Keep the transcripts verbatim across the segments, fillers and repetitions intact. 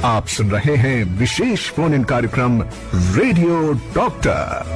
आप सुन रहे हैं विशेष फोन इन कार्यक्रम रेडियो डॉक्टर।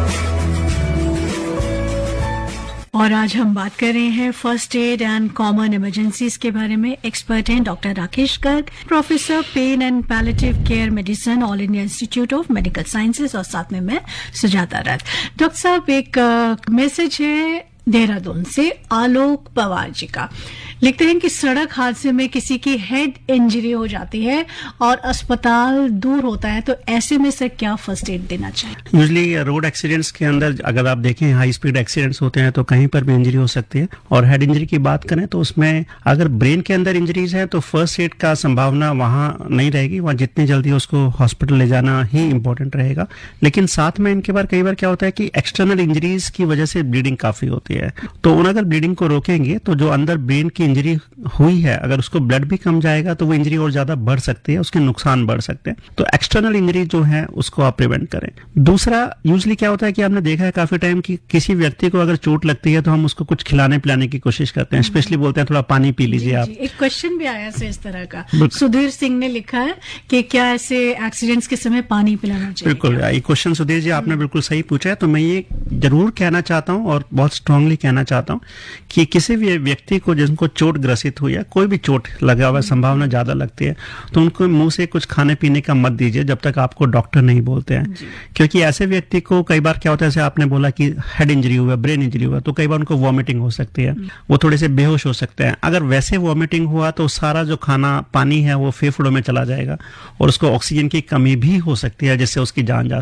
और आज हम बात कर रहे हैं first aid and common emergencies के बारे में। एक्सपर्ट हैं doctor Rakesh Garg, professor pen and palliative care medicine, all India institute of medical sciences, और साथ में मैं सुजाता रथ। डॉक्टर साहब, एक मैसेज है देहरादून से आलोक पवार जी का। लिखते हैं कि सड़क हादसे में किसी की हेड इंजरी हो जाती है और अस्पताल दूर होता है, तो ऐसे में सर क्या फर्स्ट एड देना चाहिए? यूजली रोड एक्सीडेंट्स के अंदर अगर आप देखें हाई स्पीड एक्सीडेंट्स होते हैं तो कहीं पर भी इंजरी हो सकती है। और हेड इंजरी की बात करें तो उसमें अगर ब्रेन के अंदर इंजरीज है तो फर्स्ट एड का संभावना वहां नहीं रहेगी, वहां जितनी जल्दी उसको हॉस्पिटल ले जाना ही इंपॉर्टेंट रहेगा। लेकिन साथ में इनके बार कई बार क्या होता है कि एक्सटर्नल इंजरीज की वजह से ब्लीडिंग काफी होती है, तो उन अगर ब्लीडिंग को रोकेंगे तो जो अंदर ब्रेन की इंजरी हुई है अगर उसको ब्लड भी कम जाएगा तो वो इंजरी और ज्यादा बढ़ सकती है, उसके नुकसान बढ़ सकते हैं। तो एक्सटर्नल इंजरी जो है उसको आप प्रिवेंट करें। दूसरा, यूजली क्या होता है कि आपने देखा है काफी टाइम कि किसी व्यक्ति को अगर चोट लगती है तो हम उसको कुछ खिलाने पिलाने की कोशिश करते हैं, स्पेशली बोलते हैं थोड़ा पानी पी लीजिए आप। एक क्वेश्चन भी आया है इस तरह का, सुधीर सिंह ने लिखा है कि क्या ऐसे एक्सीडेंट्स के समय पानी पिलाना चाहिए? बिल्कुल, ये क्वेश्चन सुधीर जी आपने बिल्कुल सही पूछा है। तो मैं ये जरूर कहना चाहता हूँ और बहुत स्ट्रांगली कहना चाहता हूँ कि किसी भी व्यक्ति को जिनको चोट ग्रसित हुई है, कोई भी चोट लगा हुआ संभावना ज्यादा लगती है, तो उनको मुंह से कुछ खाने पीने का मत दीजिए जब तक आपको डॉक्टर नहीं बोलते हैं। क्योंकि ऐसे व्यक्ति को कई बार क्या होता है, जैसे आपने बोला कि हेड इंजरी हुआ, ब्रेन इंजरी हुआ, तो कई बार उनको वॉमिटिंग हो सकती है, वो थोड़े से बेहोश हो सकते हैं। अगर वैसे वॉमिटिंग हुआ तो सारा जो खाना पानी है वो फेफड़ों में चला जाएगा और उसको ऑक्सीजन की कमी भी हो सकती है, जिससे उसकी जान जा